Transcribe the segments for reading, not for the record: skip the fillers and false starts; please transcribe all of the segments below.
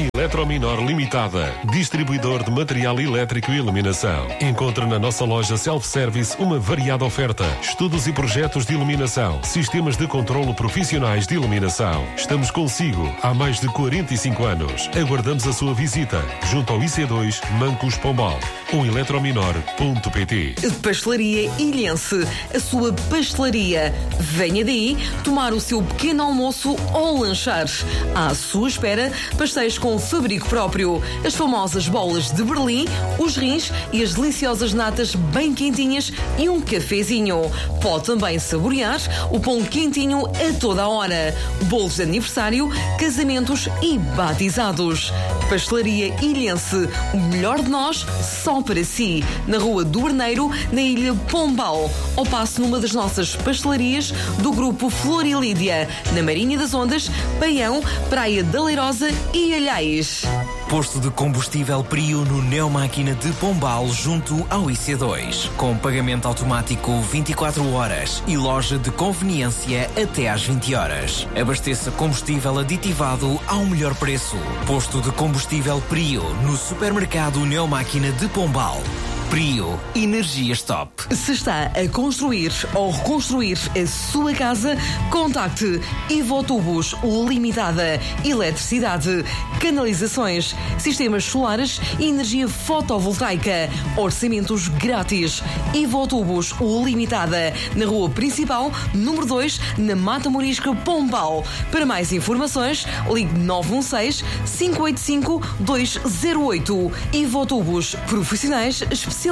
Eletrominor Limitada, distribuidor de material elétrico e iluminação. Encontra na nossa loja self-service uma variada oferta, estudos e projetos de iluminação, sistemas de controlo profissionais de iluminação. Estamos consigo há mais de 45 anos. Aguardamos a sua visita junto ao IC2 Mancos Pombal ou eletrominor.pt. Pastelaria Ilhense, a sua pastelaria. Venha daí tomar o seu pequeno almoço ou lanchar. À sua espera, pastéis com fabrico próprio, as famosas bolas de Berlim, os rins e as deliciosas natas bem quentinhas e um cafezinho. Pode também saborear o pão quentinho a toda a hora. Bolos de aniversário, casamentos e batizados. Pastelaria Ilhense, o melhor de nós, só para si. Na Rua do Arneiro, na Ilha Pombal. Ou passe numa das nossas pastelarias do Grupo Flor e Lídia, na Marinha das Ondas, Paião, Praia da Leirosa e Alhais. Posto de combustível Prio no Neomáquina de Pombal, junto ao IC2. Com pagamento automático 24 horas e loja de conveniência até às 20 horas. Abasteça combustível aditivado ao melhor preço. Posto de combustível Prio no supermercado Neomáquina de Pombal. Prio, energias top. Se está a construir ou reconstruir a sua casa, contacte Ivotubos Limitada. Eletricidade, canalizações, sistemas solares e energia fotovoltaica. Orçamentos grátis. Ivotubos Limitada. Na Rua Principal, número 2, na Mata Morisca, Pombal. Para mais informações, ligue 916-585-208. Ivotubos profissionais especializados.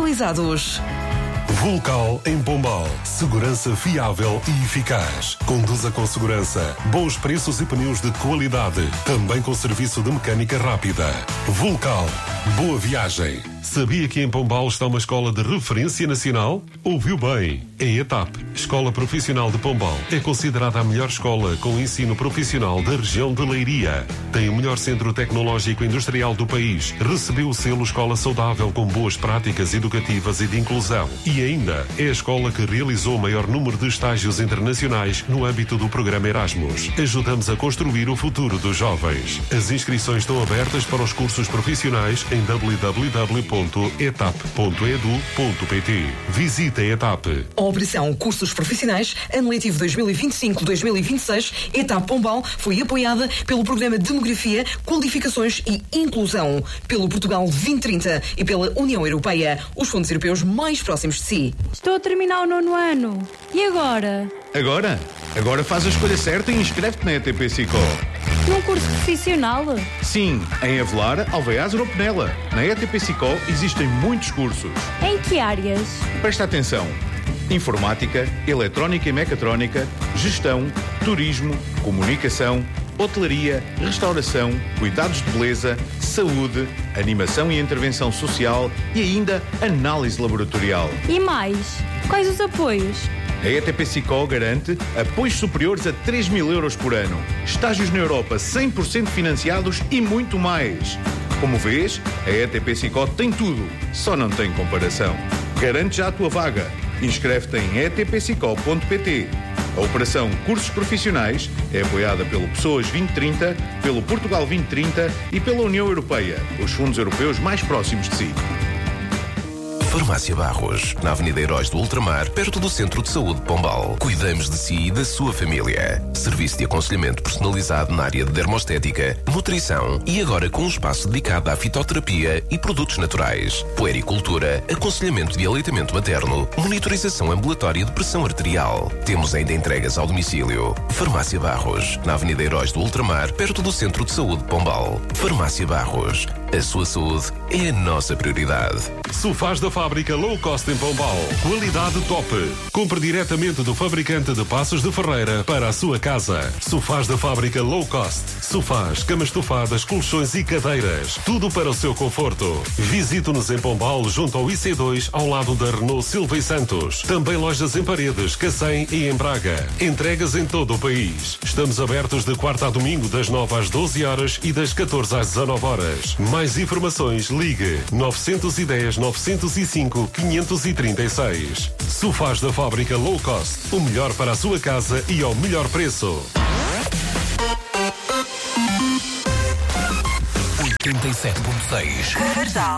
Vulcal em Pombal. Segurança fiável e eficaz. Conduza com segurança. Bons preços e pneus de qualidade. Também com serviço de mecânica rápida. Vulcal. Boa viagem. Sabia que em Pombal está uma escola de referência nacional? Ouviu bem. Em ETAP, Escola Profissional de Pombal, é considerada a melhor escola com ensino profissional da região de Leiria. Tem o melhor centro tecnológico industrial do país. Recebeu o selo Escola Saudável com boas práticas educativas e de inclusão. E ainda é a escola que realizou o maior número de estágios internacionais no âmbito do programa Erasmus. Ajudamos a construir o futuro dos jovens. As inscrições estão abertas para os cursos profissionais em www.etap.edu.pt. Visite a ETAP. Operação Cursos Profissionais, ano letivo 2025-2026, ETAP Pombal, foi apoiada pelo Programa Demografia, Qualificações e Inclusão, pelo Portugal 2030 e pela União Europeia, os fundos europeus mais próximos de si. Estou a terminar o 9º ano. E agora? Agora faz a escolha certa e inscreve-te na ETP Psicó. Num curso profissional? Sim, em Avelar, Alveiaz ou Penela. Na ETP Psicó existem muitos cursos. Em que áreas? Presta atenção. Informática, eletrónica e mecatrónica, gestão, turismo, comunicação, hotelaria, restauração, cuidados de beleza, saúde, animação e intervenção social e ainda análise laboratorial. E mais? Quais os apoios? A ETP Psicó garante apoios superiores a 3.000 euros por ano, estágios na Europa 100% financiados e muito mais. Como vês, a ETP Psicó tem tudo, só não tem comparação. Garante já a tua vaga. Inscreve-te em etpsicó.pt. A Operação Cursos Profissionais é apoiada pelo Pessoas 2030, pelo Portugal 2030 e pela União Europeia, os fundos europeus mais próximos de si. Farmácia Barros, na Avenida Heróis do Ultramar, perto do Centro de Saúde de Pombal. Cuidamos de si e da sua família. Serviço de aconselhamento personalizado na área de dermostética, nutrição e agora com um espaço dedicado à fitoterapia e produtos naturais. Puericultura, aconselhamento de aleitamento materno, monitorização ambulatória de pressão arterial. Temos ainda entregas ao domicílio. Farmácia Barros, na Avenida Heróis do Ultramar, perto do Centro de Saúde de Pombal. Farmácia Barros. A sua saúde é a nossa prioridade. Sofás da fábrica Low Cost em Pombal. Qualidade top. Compre diretamente do fabricante de Passos de Ferreira para a sua casa. Sofás da fábrica Low Cost. Sofás, camas estofadas, colchões e cadeiras. Tudo para o seu conforto. Visite-nos em Pombal, junto ao IC2, ao lado da Renault Silva e Santos. Também lojas em Paredes, Cacém e em Braga. Entregas em todo o país. Estamos abertos de quarta a domingo, das 9 às 12 horas e das 14 às 19 horas. Mais informações, ligue 910 905 536. Sofás da fábrica Low Cost. O melhor para a sua casa e ao melhor preço. 87.6. Cardal.